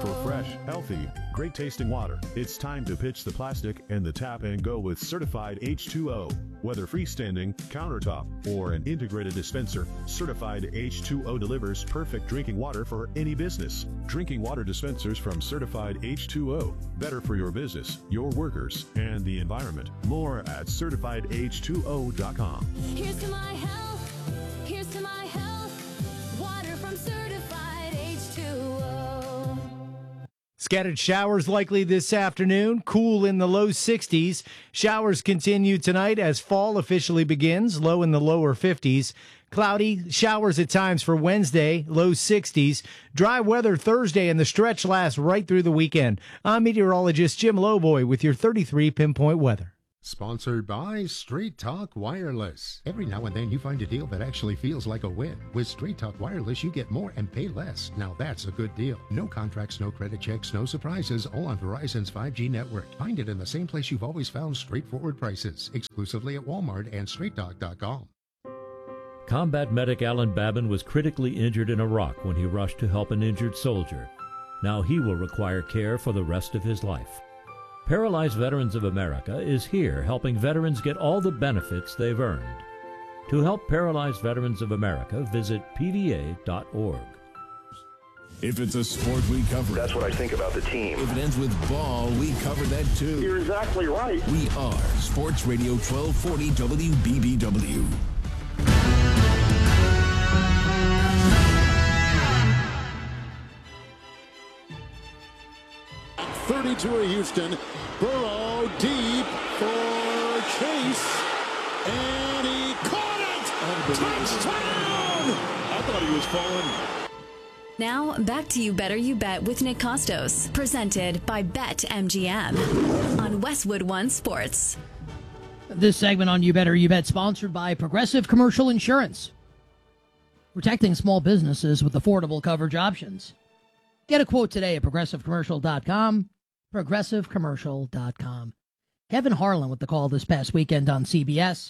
for fresh, healthy, great-tasting water. It's time to pitch the plastic and the tap and go with certified H2O. Whether freestanding, countertop, or an integrated dispenser, Certified H2O delivers perfect drinking water for any business. Drinking water dispensers from Certified H2O. Better for your business, your workers, and the environment. More at CertifiedH2O.com. Here's to my health. Here's to my health. Water from Certified H2O. Scattered showers likely this afternoon. Cool in the low 60s. Showers continue tonight as fall officially begins. Low in the lower 50s. Cloudy showers at times for Wednesday, low 60s. Dry weather Thursday, and the stretch lasts right through the weekend. I'm meteorologist Jim Lowboy with your 33 pinpoint weather. Sponsored by Straight Talk Wireless. Every now and then you find a deal that actually feels like a win. With Straight Talk Wireless, you get more and pay less. Now that's a good deal. No contracts, no credit checks, no surprises, all on Verizon's 5G network. Find it in the same place you've always found straightforward prices. Exclusively at Walmart and StraightTalk.com. Combat medic Alan Babin was critically injured in Iraq when he rushed to help an injured soldier. Now he will require care for the rest of his life. Paralyzed Veterans of America is here helping veterans get all the benefits they've earned. To help Paralyzed Veterans of America, visit pva.org. If it's a sport, we cover it. That's what I think about the team. If it ends with ball, we cover that too. You're exactly right. We are Sports Radio 1240 WBBW. To Houston, Burrow deep for Chase, and he caught it! Touchdown! I thought he was falling. Now, back to You Better You Bet with Nick Costos, presented by BetMGM on Westwood One Sports. This segment on You Better You Bet, sponsored by Progressive Commercial Insurance. Protecting small businesses with affordable coverage options. Get a quote today at ProgressiveCommercial.com. ProgressiveCommercial.com. Kevin Harlan with the call this past weekend on CBS.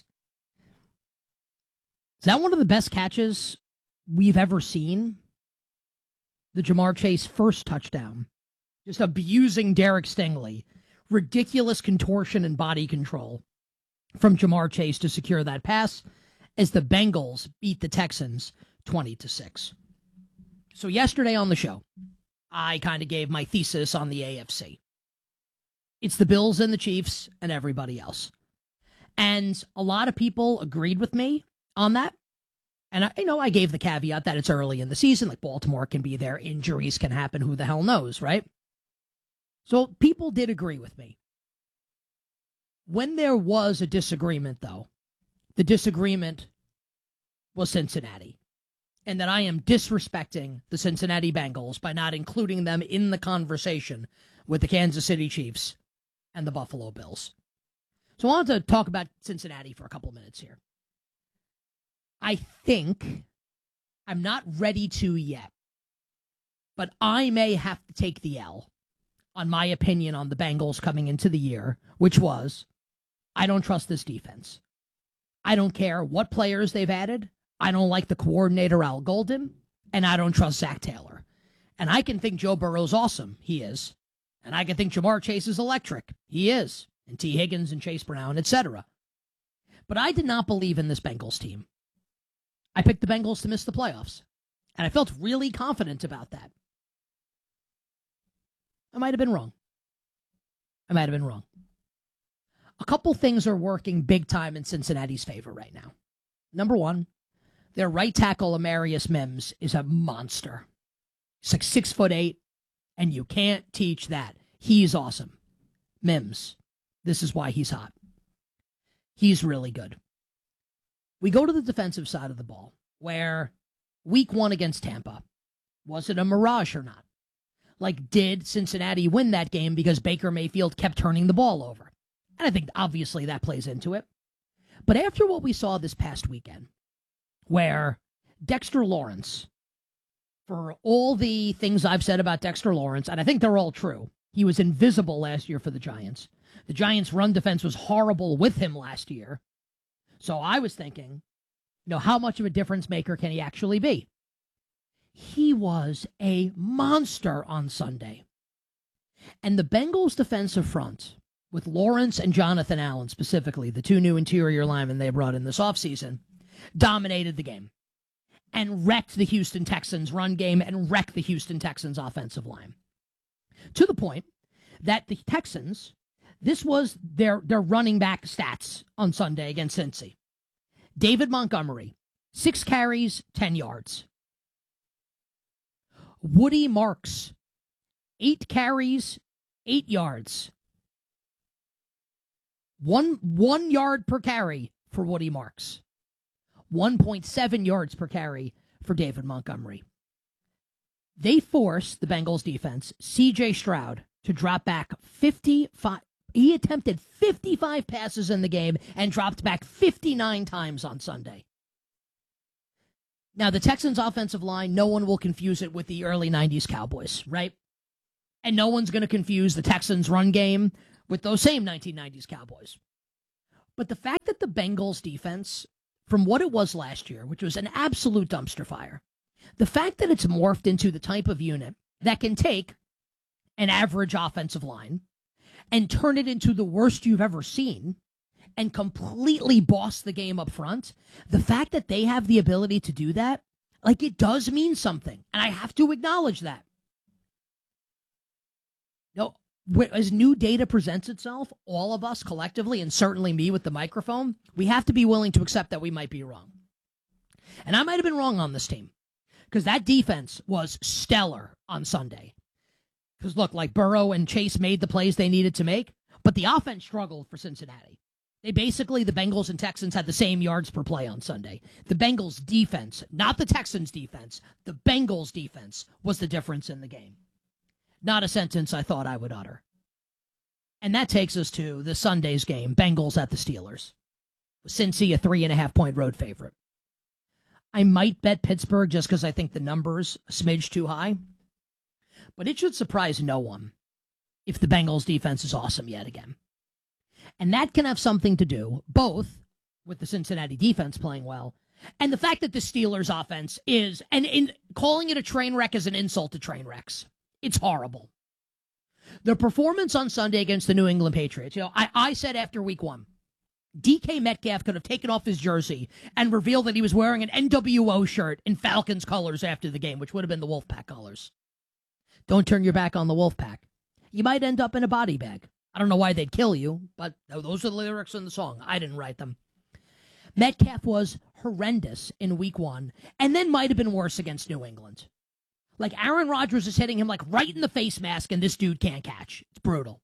Is that one of the best catches we've ever seen? The Ja'Marr Chase first touchdown. Just abusing Derek Stingley. Ridiculous contortion and body control from Ja'Marr Chase to secure that pass as the Bengals beat the Texans 20-6. So yesterday on the show, I kind of gave my thesis on the AFC. It's the Bills and the Chiefs and everybody else. And a lot of people agreed with me on that. And I gave the caveat that it's early in the season, like Baltimore can be there, injuries can happen, who the hell knows, right? So people did agree with me. When there was a disagreement, though, the disagreement was Cincinnati. And that I am disrespecting the Cincinnati Bengals by not including them in the conversation with the Kansas City Chiefs and the Buffalo Bills. So I wanted to talk about Cincinnati for a couple of minutes here. I think I'm not ready to yet, but I may have to take the L on my opinion on the Bengals coming into the year, which was, I don't trust this defense. I don't care what players they've added. I don't like the coordinator, Al Golden, and I don't trust Zach Taylor. And I can think Joe Burrow's awesome. He is. And I can think Ja'Marr Chase is electric. He is. And T. Higgins and Chase Brown, etc. But I did not believe in this Bengals team. I picked the Bengals to miss the playoffs. And I felt really confident about that. I might have been wrong. A couple things are working big time in Cincinnati's favor right now. Number one, their right tackle, Amarius Mims, is a monster. He's like 6'8", and you can't teach that. He's awesome. Mims. This is why he's hot. He's really good. We go to the defensive side of the ball, where week one against Tampa, was it a mirage or not? Like, did Cincinnati win that game because Baker Mayfield kept turning the ball over? And I think, obviously, that plays into it. But after what we saw this past weekend, where Dexter Lawrence, for all the things I've said about Dexter Lawrence, and I think they're all true, he was invisible last year for the Giants. The Giants' run defense was horrible with him last year. So I was thinking, how much of a difference maker can he actually be? He was a monster on Sunday. And the Bengals defensive front, with Lawrence and Jonathan Allen specifically, the two new interior linemen they brought in this offseason, dominated the game and wrecked the Houston Texans run game and wrecked the Houston Texans offensive line. To the point that the Texans, this was their running back stats on Sunday against Cincy. David Montgomery, 6 carries, 10 yards. Woody Marks, 8 carries, 8 yards. One yard per carry for Woody Marks. 1.7 yards per carry for David Montgomery. They forced the Bengals defense, C.J. Stroud, to drop back 55. He attempted 55 passes in the game and dropped back 59 times on Sunday. Now, the Texans' offensive line, no one will confuse it with the early 90s Cowboys, right? And no one's going to confuse the Texans' run game with those same 1990s Cowboys. But the fact that the Bengals' defense, from what it was last year, which was an absolute dumpster fire, the fact that it's morphed into the type of unit that can take an average offensive line and turn it into the worst you've ever seen and completely boss the game up front, the fact that they have the ability to do that, like, it does mean something. And I have to acknowledge that. No, as new data presents itself, all of us collectively, and certainly me with the microphone, we have to be willing to accept that we might be wrong. And I might have been wrong on this team, because that defense was stellar on Sunday. Because, look, like, Burrow and Chase made the plays they needed to make, but the offense struggled for Cincinnati. The Bengals and Texans had the same yards per play on Sunday. The Bengals defense, not the Texans defense, the Bengals defense was the difference in the game. Not a sentence I thought I would utter. And that takes us to the Sunday's game, Bengals at the Steelers. Cincy, a 3.5-point road favorite. I might bet Pittsburgh just because I think the number's a smidge too high. But it should surprise no one if the Bengals defense is awesome yet again. And that can have something to do both with the Cincinnati defense playing well and the fact that the Steelers offense is, and in calling it a train wreck is an insult to train wrecks. It's horrible. The performance on Sunday against the New England Patriots, I said after week 1, DK Metcalf could have taken off his jersey and revealed that he was wearing an NWO shirt in Falcons colors after the game, which would have been the Wolfpack colors. Don't turn your back on the Wolfpack. You might end up in a body bag. I don't know why they'd kill you, but those are the lyrics in the song. I didn't write them. Metcalf was horrendous in week 1, and then might have been worse against New England. Like, Aaron Rodgers is hitting him like right in the face mask, and this dude can't catch. It's brutal.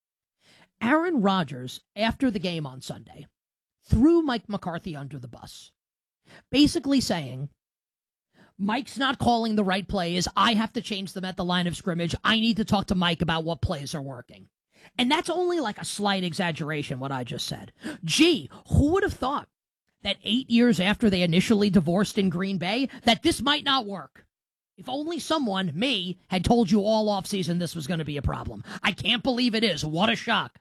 Aaron Rodgers, after the game on Sunday, threw Mike McCarthy under the bus, basically saying, Mike's not calling the right plays. I have to change them at the line of scrimmage. I need to talk to Mike about what plays are working. And that's only like a slight exaggeration, what I just said. Gee, who would have thought that 8 years after they initially divorced in Green Bay, that this might not work? If only someone, me, had told you all offseason this was going to be a problem. I can't believe it is. What a shock.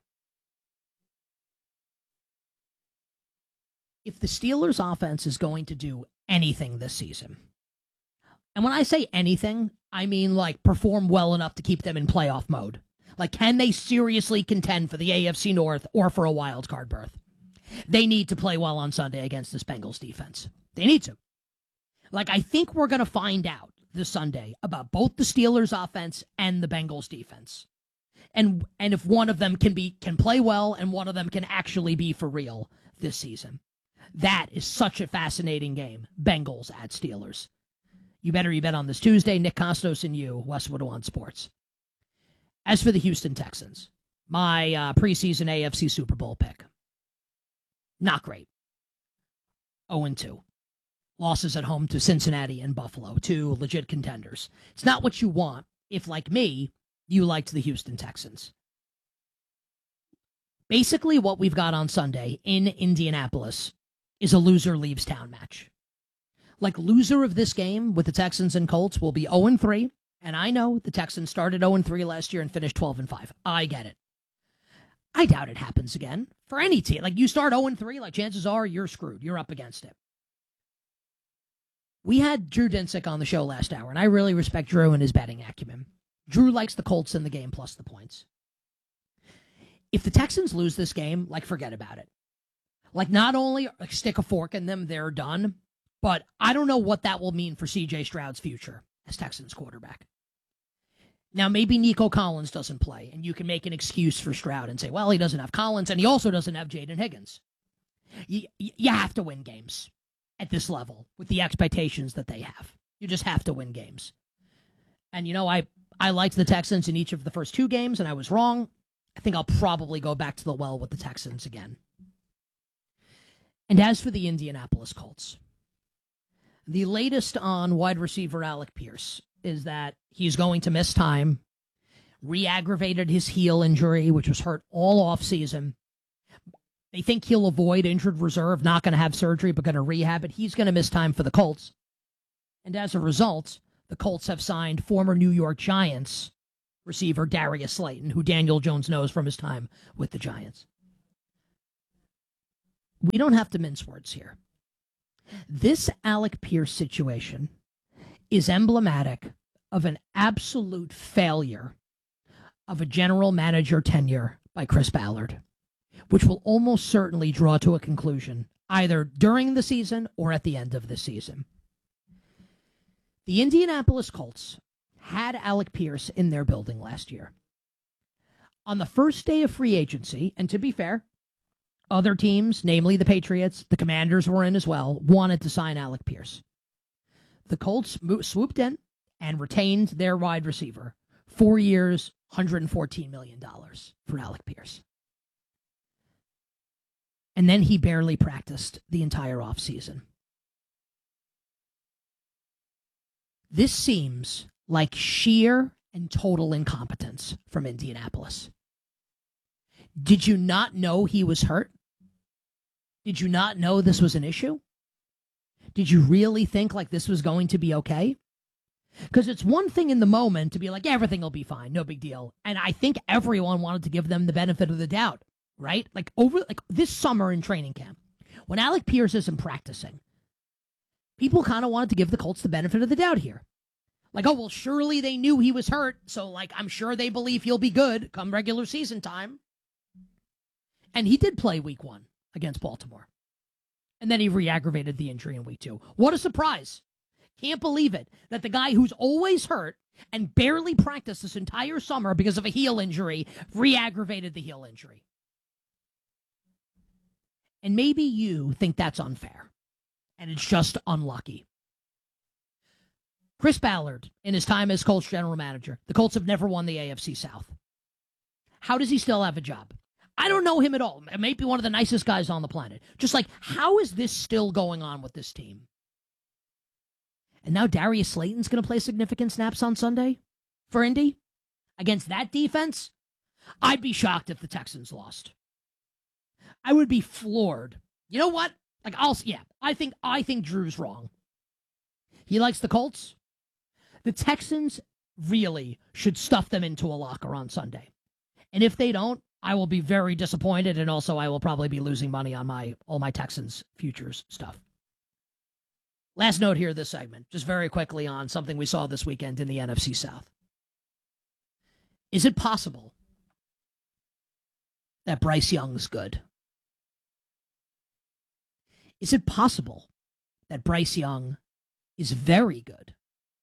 If the Steelers' offense is going to do anything this season, and when I say anything, I mean like perform well enough to keep them in playoff mode. Like, can they seriously contend for the AFC North or for a wild card berth? They need to play well on Sunday against this Bengals defense. They need to. Like, I think we're going to find out this Sunday about both the Steelers offense and the Bengals defense. And if one of them can play well and one of them can actually be for real this season. That is such a fascinating game. Bengals at Steelers. You bet on this Tuesday. Nick Costos and you, Westwood One Sports. As for the Houston Texans, my preseason AFC Super Bowl pick. Not great. 0-2. Losses at home to Cincinnati and Buffalo, 2 legit contenders. It's not what you want if, like me, you liked the Houston Texans. Basically, what we've got on Sunday in Indianapolis is a loser leaves town match. Like, loser of this game with the Texans and Colts will be 0-3. And I know the Texans started 0-3 last year and finished 12-5. I get it. I doubt it happens again for any team. Like, you start 0-3, like, chances are you're screwed. You're up against it. We had Drew Dinsick on the show last hour, and I really respect Drew and his betting acumen. Drew likes the Colts in the game plus the points. If the Texans lose this game, forget about it. Not only stick a fork in them, they're done, but I don't know what that will mean for C.J. Stroud's future as Texans quarterback. Now, maybe Nico Collins doesn't play, and you can make an excuse for Stroud and say, well, he doesn't have Collins, and he also doesn't have Jaden Higgins. You have to win games at this level with the expectations that they have. You just have to win games. And, I liked the Texans in each of the first two games, and I was wrong. I think I'll probably go back to the well with the Texans again. And as for the Indianapolis Colts, the latest on wide receiver Alec Pierce is that he's going to miss time, re-aggravated his heel injury, which was hurt all offseason. They think he'll avoid injured reserve, not going to have surgery, but going to rehab it. He's going to miss time for the Colts. And as a result, the Colts have signed former New York Giants receiver Darius Slayton, who Daniel Jones knows from his time with the Giants. We don't have to mince words here. This Alec Pierce situation is emblematic of an absolute failure of a general manager tenure by Chris Ballard, which will almost certainly draw to a conclusion either during the season or at the end of the season. The Indianapolis Colts had Alec Pierce in their building last year. On the first day of free agency, and to be fair, other teams, namely the Patriots, the Commanders were in as well, wanted to sign Alec Pierce. The Colts swooped in and retained their wide receiver. 4 years, $114 million for Alec Pierce. And then he barely practiced the entire offseason. This seems like sheer and total incompetence from Indianapolis. Did you not know he was hurt? Did you not know this was an issue? Did you really think this was going to be okay? Because it's one thing in the moment to be like, everything will be fine, no big deal. And I think everyone wanted to give them the benefit of the doubt, right? Over this summer in training camp, when Alec Pierce isn't practicing, people kind of wanted to give the Colts the benefit of the doubt here. Surely they knew he was hurt, so I'm sure they believe he'll be good come regular season time. And he did play week 1 against Baltimore. And then he re-aggravated the injury in week 2. What a surprise. Can't believe it, that the guy who's always hurt and barely practiced this entire summer because of a heel injury re-aggravated the heel injury. And maybe you think that's unfair, and it's just unlucky. Chris Ballard, in his time as Colts general manager, the Colts have never won the AFC South. How does he still have a job? I don't know him at all. It may be one of the nicest guys on the planet. Just how is this still going on with this team? And now Darius Slayton's going to play significant snaps on Sunday for Indy against that defense? I'd be shocked if the Texans lost. I would be floored. You know what? I think Drew's wrong. He likes the Colts. The Texans really should stuff them into a locker on Sunday. And if they don't, I will be very disappointed, and also I will probably be losing money on all my Texans futures stuff. Last note here, this segment, just very quickly on something we saw this weekend in the NFC South. Is it possible that Bryce Young's good? Is it possible that Bryce Young is very good?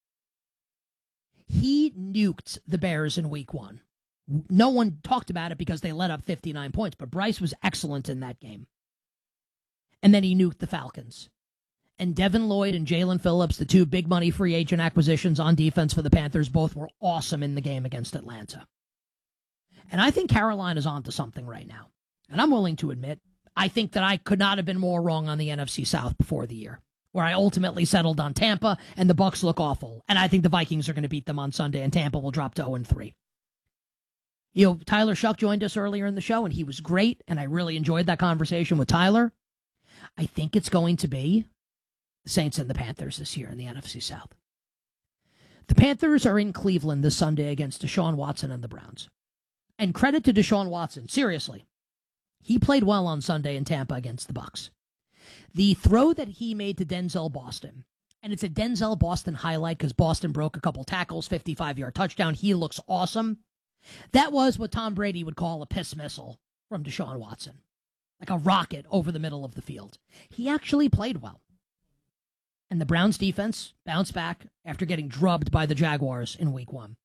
He nuked the Bears in week 1. No one talked about it because they let up 59 points, but Bryce was excellent in that game. And then he nuked the Falcons. And Devin Lloyd and Jalen Phillips, the two big money free agent acquisitions on defense for the Panthers, both were awesome in the game against Atlanta. And I think Carolina's onto something right now. And I'm willing to admit, I think that I could not have been more wrong on the NFC South before the year, where I ultimately settled on Tampa, and the Bucs look awful. And I think the Vikings are going to beat them on Sunday, and Tampa will drop to 0-3. Tyler Shuck joined us earlier in the show, and he was great, and I really enjoyed that conversation with Tyler. I think it's going to be the Saints and the Panthers this year in the NFC South. The Panthers are in Cleveland this Sunday against Deshaun Watson and the Browns. And credit to Deshaun Watson, seriously. He played well on Sunday in Tampa against the Bucs. The throw that he made to Denzel Boston and it's a Denzel Boston highlight because Boston broke a couple tackles, 55-yard touchdown. He looks awesome. That was what Tom Brady would call a piss missile from Deshaun Watson, like a rocket over the middle of the field. He actually played well. And the Browns defense bounced back after getting drubbed by the Jaguars in week 1.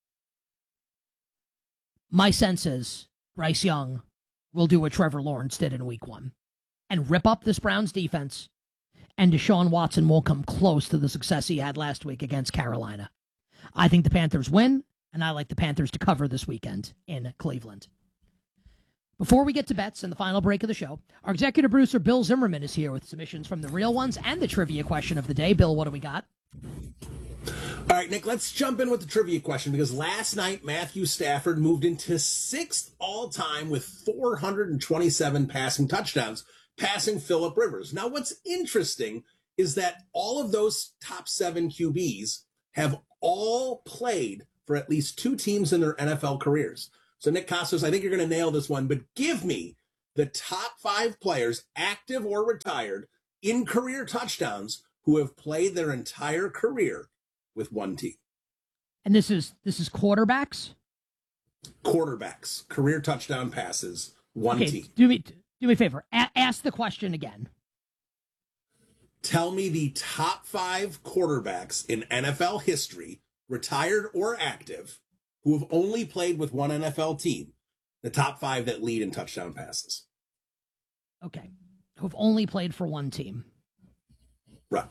My sense is Bryce Young will do what Trevor Lawrence did in week 1 and rip up this Browns defense, and Deshaun Watson won't come close to the success he had last week against Carolina. I think the Panthers win, and I like the Panthers to cover this weekend in Cleveland. Before we get to bets and the final break of the show, our executive producer Bill Zimmerman is here with submissions from the real ones and the trivia question of the day. Bill, what do we got? All right, Nick, let's jump in with the trivia question because last night Matthew Stafford moved into 6th all-time with 427 passing touchdowns, passing Phillip Rivers. Now, what's interesting is that all of those top 7 QBs have all played for at least 2 teams in their NFL careers. So, Nick Kostos, I think you're going to nail this one, but give me the top 5 players, active or retired, in career touchdowns who have played their entire career with one team. And this is quarterbacks? Quarterbacks, career touchdown passes, one team. Do me a favor. Ask the question again. Tell me the top 5 quarterbacks in NFL history, retired or active, who have only played with one NFL team. The top 5 that lead in touchdown passes. Okay. Who've only played for one team. Right.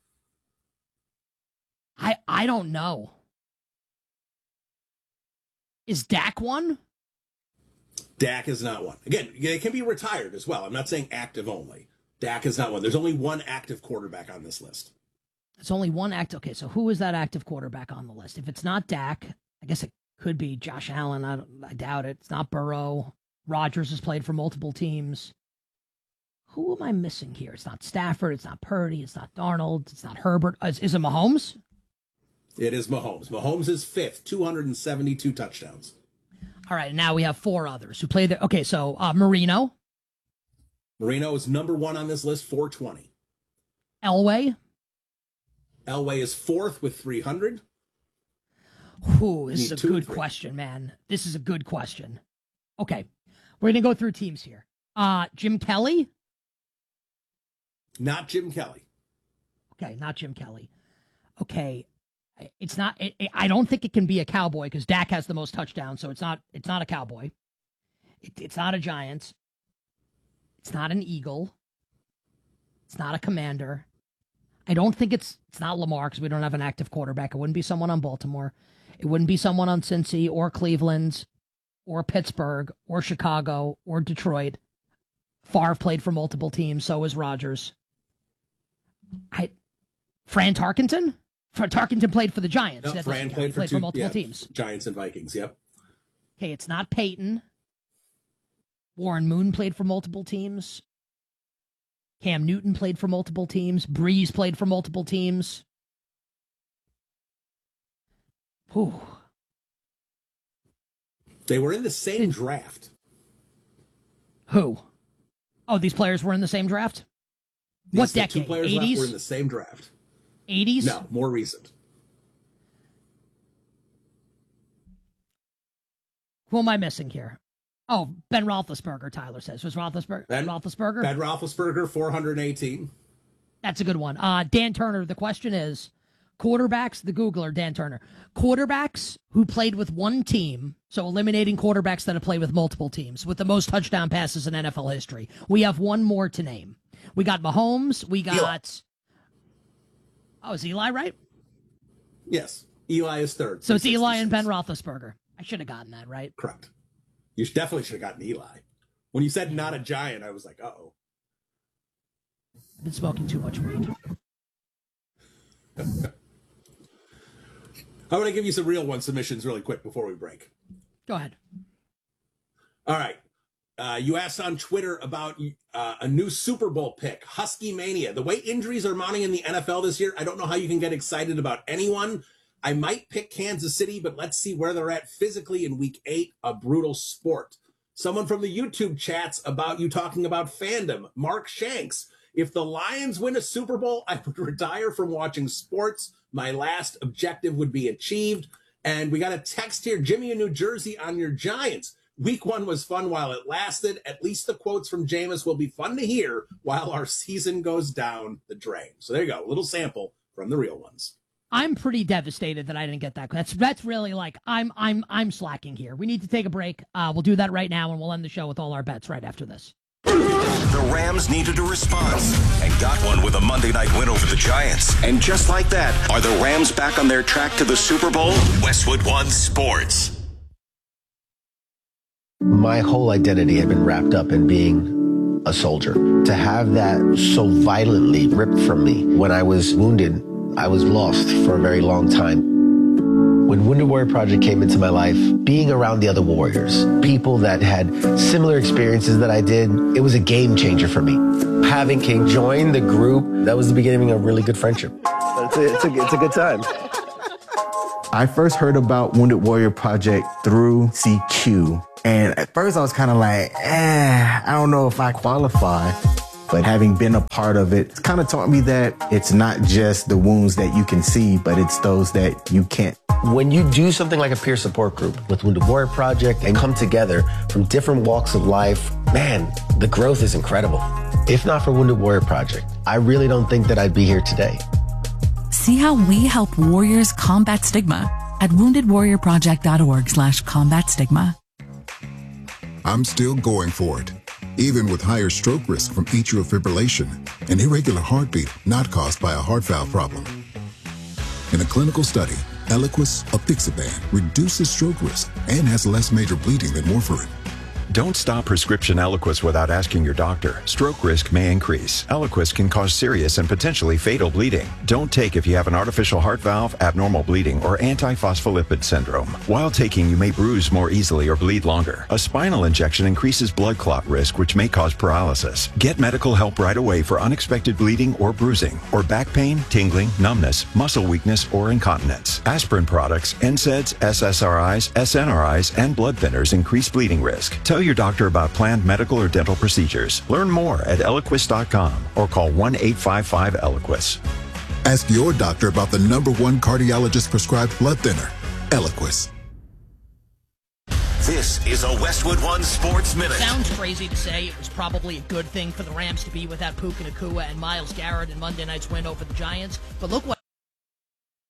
I don't know. Is Dak one? Dak is not one. Again, they can be retired as well. I'm not saying active only. Dak is not one. There's only one active quarterback on this list. It's only one active. Okay, so who is that active quarterback on the list? If it's not Dak, I guess it could be Josh Allen. I doubt it. It's not Burrow. Rodgers has played for multiple teams. Who am I missing here? It's not Stafford. It's not Purdy. It's not Darnold. It's not Herbert. Is it Mahomes? It is Mahomes. Mahomes is 5th, 272 touchdowns. All right, now we have 4 others who played there. Okay, so Marino. Marino is number 1 on this list, 420. Elway. Elway is 4th with 300. Ooh, this is a good question, man. This is a good question. Okay, we're going to go through teams here. Jim Kelly? Not Jim Kelly. Okay, not Jim Kelly. Okay, it's not. I don't think it can be a Cowboy because Dak has the most touchdowns, so it's not a Cowboy. It's not a Giant. It's not an Eagle. It's not a Commander. I don't think it's not Lamar because we don't have an active quarterback. It wouldn't be someone on Baltimore. It wouldn't be someone on Cincy or Cleveland or Pittsburgh or Chicago or Detroit. Favre played for multiple teams, so is Rodgers. Fran Tarkenton? Tarkenton played for the Giants. No, Fran played for multiple teams. Giants and Vikings, yep. Okay, it's not Peyton. Warren Moon played for multiple teams. Cam Newton played for multiple teams. Breeze played for multiple teams. Whew. They were in the same draft. Who? Oh, these players were in the same draft? What decade? 2 players 80s? left were in the same draft. 80s? No, more recent. Who am I missing here? Oh, Ben Roethlisberger, Tyler says. Was Roethlisberger? Ben Roethlisberger, 418. That's a good one. Dan Turner, the question is, quarterbacks, the Googler, Dan Turner, quarterbacks who played with one team, so eliminating quarterbacks that have played with multiple teams, with the most touchdown passes in NFL history. We have one more to name. We got Mahomes. We got... Eli. Oh, is Eli right? Yes. Eli is 3rd. So it's Eli and Ben Roethlisberger. I should have gotten that right. Correct. You definitely should have gotten Eli. When you said not a Giant, I was like, uh-oh. I've been smoking too much weed. I'm going to give you some real one submissions really quick before we break. Go ahead. All right. You asked on Twitter about a new Super Bowl pick, Husky Mania. The way injuries are mounting in the NFL this year, I don't know how you can get excited about anyone. I might pick Kansas City, but let's see where they're at physically in week 8, a brutal sport. Someone from the YouTube chats about you talking about fandom. Mark Shanks If the Lions win a Super Bowl, I would retire from watching sports. My last objective would be achieved. And we got a text here, Jimmy in New Jersey, on your Giants. Week 1 was fun while it lasted. At least the quotes from Jameis will be fun to hear while our season goes down the drain. So there you go, a little sample from the real ones. I'm pretty devastated that I didn't get that. That's really like I'm slacking here. We need to take a break. We'll do that right now, and we'll end the show with all our bets right after this. The Rams needed a response and got one with a Monday night win over the Giants. And just like that, are the Rams back on their track to the Super Bowl? Westwood One Sports. My whole identity had been wrapped up in being a soldier. To have that so violently ripped from me when I was wounded, I was lost for a very long time. When Wounded Warrior Project came into my life, being around the other warriors, people that had similar experiences that I did, it was a game changer for me. Having King join the group, that was the beginning of a really good friendship. It's a good time. I first heard about Wounded Warrior Project through CQ. And at first I was kind of like, I don't know if I qualify. But having been a part of it, it's kind of taught me that it's not just the wounds that you can see, but it's those that you can't. When you do something like a peer support group with Wounded Warrior Project and come together from different walks of life, man, the growth is incredible. If not for Wounded Warrior Project, I really don't think that I'd be here today. See how we help warriors combat stigma at woundedwarriorproject.org/combat stigma. I'm still going for it, even with higher stroke risk from atrial fibrillation, an irregular heartbeat not caused by a heart valve problem. In a clinical study, Eliquis apixaban reduces stroke risk and has less major bleeding than warfarin. Don't stop prescription Eliquis without asking your doctor. Stroke risk may increase. Eliquis can cause serious and potentially fatal bleeding. Don't take if you have an artificial heart valve, abnormal bleeding, or antiphospholipid syndrome. While taking, you may bruise more easily or bleed longer. A spinal injection increases blood clot risk, which may cause paralysis. Get medical help right away for unexpected bleeding or bruising, or back pain, tingling, numbness, muscle weakness, or incontinence. Aspirin products, NSAIDs, SSRIs, SNRIs, and blood thinners increase bleeding risk. Tell your doctor about planned medical or dental procedures. Learn more at Eliquis.com or call 1-855-ELIQUIS. Ask your doctor about the #1 cardiologist prescribed blood thinner, Eliquis. This is a Westwood One Sports Minute. Sounds crazy to say. It was probably a good thing for the Rams to be without Puka Nacua and Myles Garrett in Monday night's win over the Giants. But look what